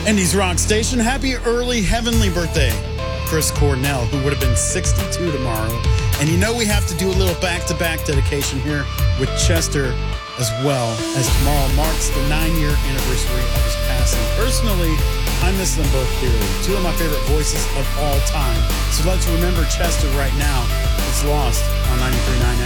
Indies Rock Station, happy early heavenly birthday, Chris Cornell, who would have been 62 tomorrow. And you know we have to do a little back-to-back dedication here with Chester as well, as tomorrow marks the 9-year anniversary of his passing. Personally, I miss them both dearly. Two of my favorite voices of all time. So let's remember Chester right now. It's Lost on 93.9